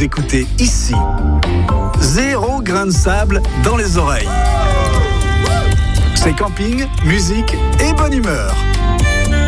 écoutez ici. 0 grain de sable dans les oreilles. C'est camping, musique et bonne humeur.